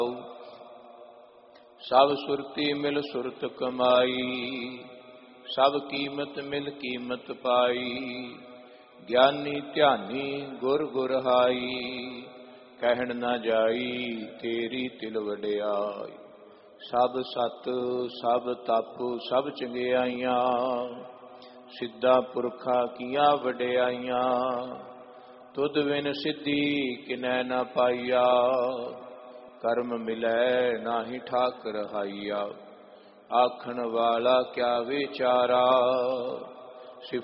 ਸਭ ਸੁਰਤੀ ਮਿਲ ਸੁਰਤ ਕਮਾਈ, ਸਭ ਕੀਮਤ ਮਿਲ ਕੀਮਤ ਪਾਈ। ਗਿਆਨੀ ਧਿਆਨੀ ਗੁਰ ਗੁਰ ਹਾਈ, ਕਹਿਣ ਨਾ ਜਾਈ ਤੇਰੀ ਤਿਲ ਵਡਿਆਈ। ਸਭ ਸਤ ਸਭ ਤਪ ਸਭ ਚੰਗਿਆਈਆਂ, ਸਿੱਧਾ ਪੁਰਖਾ ਕੀਆਂ ਵਡਿਆਈਆਂ। ਤੁਧ ਬਿਨ ਸਿੱਧੀ ਕਿਨੈ ਨਾ ਪਾਈਆ, ਕਰਮ ਮਿਲੈ ਨਾਹੀ ਠਾਕ ਰਹਾਈਆ। ਆਖਣ ਵਾਲਾ ਕਿਆ ਵਿਚਾਰਾ,